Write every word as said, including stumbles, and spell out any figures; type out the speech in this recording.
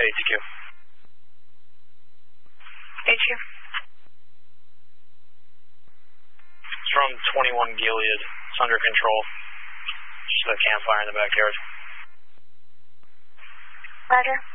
H Q. H Q. It's from twenty-one Gilead. It's under control. Just a campfire in the backyard. Roger.